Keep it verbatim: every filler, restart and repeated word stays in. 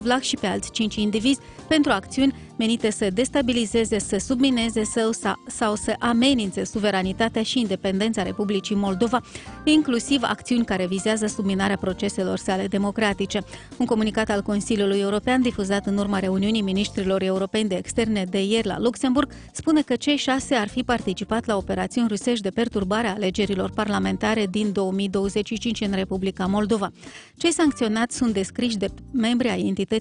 Vlah și pe alți cinci indivizi pentru acțiuni menite să destabilizeze, să submineze sau, sau să amenințe suveranitatea și independența Republicii Moldova, inclusiv acțiuni care vizează subminarea proceselor sale democratice. Un comunicat al Consiliului European difuzat în urma reuniunii ministrilor europeni de externe de ieri la Luxemburg spune că cei șase ar fi participat la operațiuni rusești de perturbare a alegerilor parlamentare din două mii douăzeci și cinci în Republica Moldova. Cei sancționați sunt descriși de membri ai entității